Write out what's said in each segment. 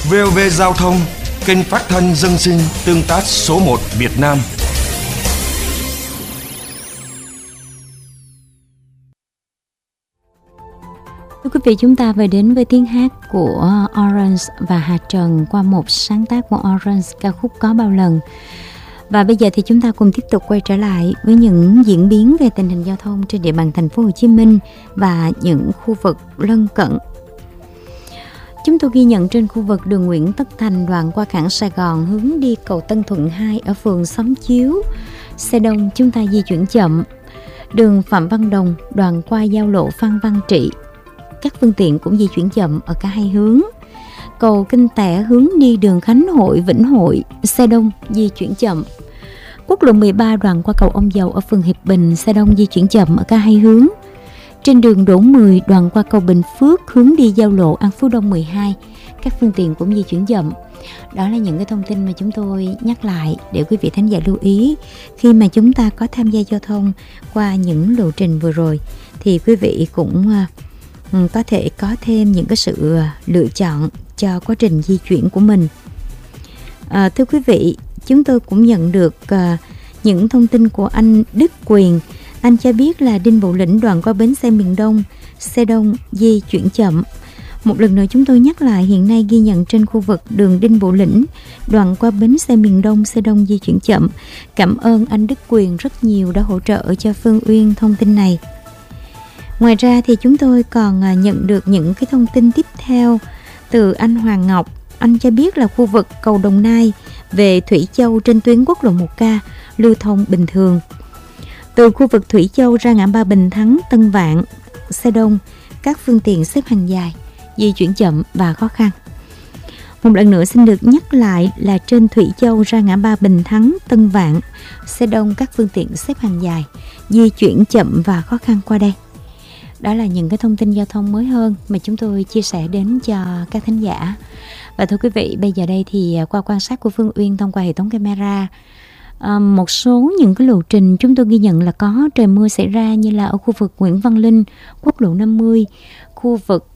VOV Giao thông, kênh phát thanh dân sinh tương tác số 1 Việt Nam. Thưa quý vị, chúng ta về đến với tiếng hát của Orange và Hà Trần qua một sáng tác của Orange, ca khúc Có Bao Lần. Và bây giờ thì chúng ta cùng tiếp tục quay trở lại với những diễn biến về tình hình giao thông trên địa bàn thành phố Hồ Chí Minh và những khu vực lân cận. Chúng tôi ghi nhận trên khu vực đường Nguyễn Tất Thành đoạn qua cảng Sài Gòn hướng đi cầu Tân Thuận 2 ở phường Xóm Chiếu, xe đông chúng ta di chuyển chậm. Đường Phạm Văn Đồng đoạn qua giao lộ Phan Văn Trị, các phương tiện cũng di chuyển chậm ở cả hai hướng. Cầu Kinh Tẻ hướng đi đường Khánh Hội, Vĩnh Hội, xe đông di chuyển chậm. Quốc lộ 13 đoạn qua cầu Ông Dầu ở phường Hiệp Bình, xe đông di chuyển chậm ở cả hai hướng. Trên đường Đỗ 10 đoạn qua cầu Bình Phước hướng đi giao lộ An Phú Đông 12, các phương tiện cũng di chuyển chậm. Đó là những cái thông tin mà chúng tôi nhắc lại để quý vị thính giả lưu ý khi mà chúng ta có tham gia giao thông qua những lộ trình vừa rồi, thì quý vị cũng có thể có thêm những cái sự lựa chọn cho quá trình di chuyển của mình. Thưa quý vị, chúng tôi cũng nhận được những thông tin của anh Đức Quyền. Anh cho biết là Đinh Bộ Lĩnh đoạn qua bến xe miền Đông, xe đông di chuyển chậm. Một lần nữa chúng tôi nhắc lại, hiện nay ghi nhận trên khu vực đường Đinh Bộ Lĩnh đoạn qua bến xe miền Đông, xe đông di chuyển chậm. Cảm ơn anh Đức Quyền rất nhiều đã hỗ trợ cho Phương Uyên thông tin này. Ngoài ra thì chúng tôi còn nhận được những cái thông tin tiếp theo từ anh Hoàng Ngọc. Anh cho biết là khu vực cầu Đồng Nai về Thủy Châu trên tuyến quốc lộ 1K lưu thông bình thường. Từ khu vực Thủy Châu ra ngã ba Bình Thắng, Tân Vạn, xe đông, các phương tiện xếp hàng dài, di chuyển chậm và khó khăn. Một lần nữa xin được nhắc lại là trên Thủy Châu ra ngã ba Bình Thắng, Tân Vạn, xe đông, các phương tiện xếp hàng dài, di chuyển chậm và khó khăn qua đây. Đó là những cái thông tin giao thông mới hơn mà chúng tôi chia sẻ đến cho các thính giả. Và thưa quý vị, bây giờ đây thì qua quan sát của Phương Uyên thông qua hệ thống camera, một số những cái lộ trình chúng tôi ghi nhận là có trời mưa xảy ra, như là ở khu vực Nguyễn Văn Linh, quốc lộ 50, khu vực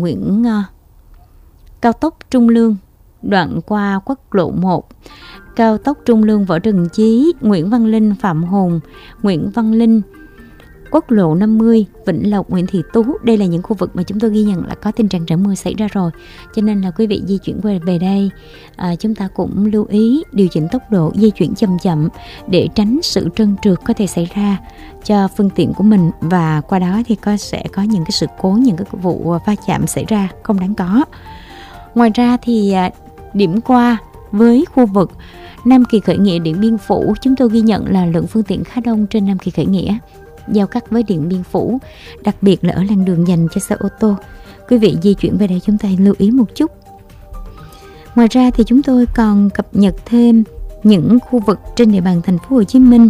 cao tốc Trung Lương đoạn qua quốc lộ 1, cao tốc Trung Lương Võ Trần Chí, Nguyễn Văn Linh, Phạm Hùng, Nguyễn Văn Linh, quốc lộ 50, Vĩnh Lộc, Nguyễn Thị Tú. Đây là những khu vực mà chúng tôi ghi nhận là có tình trạng trời mưa xảy ra rồi. Cho nên là quý vị di chuyển về đây, chúng ta cũng lưu ý điều chỉnh tốc độ, di chuyển chậm chậm để tránh sự trơn trượt có thể xảy ra cho phương tiện của mình. Và qua đó thì sẽ có những cái sự cố, những cái vụ va chạm xảy ra không đáng có. Ngoài ra thì điểm qua với khu vực Nam Kỳ Khởi Nghĩa, Điện Biên Phủ, chúng tôi ghi nhận là lượng phương tiện khá đông trên Nam Kỳ Khởi Nghĩa giao cắt với Điện Biên Phủ, đặc biệt là ở làn đường dành cho xe ô tô. Quý vị di chuyển về đây chúng ta lưu ý một chút. Ngoài ra thì chúng tôi còn cập nhật thêm những khu vực trên địa bàn thành phố Hồ Chí Minh.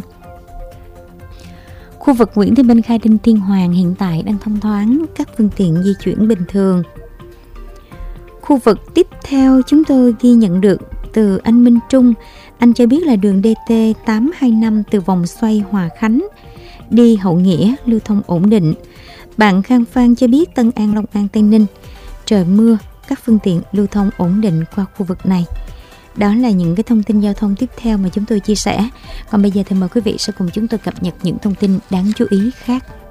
Khu vực Nguyễn Thị Minh Khai, Đinh Tiên Hoàng hiện tại đang thông thoáng, các phương tiện di chuyển bình thường. Khu vực tiếp theo chúng tôi ghi nhận được từ anh Minh Trung. Anh cho biết là đường DT 825 từ vòng xoay Hòa Khánh đi Hậu Nghĩa lưu thông ổn định. Bạn Khang Phan cho biết Tân An, Long An, Tây Ninh trời mưa, các phương tiện lưu thông ổn định qua khu vực này. Đó là những cái thông tin giao thông tiếp theo mà chúng tôi chia sẻ. Còn bây giờ thì mời quý vị sẽ cùng chúng tôi cập nhật những thông tin đáng chú ý khác.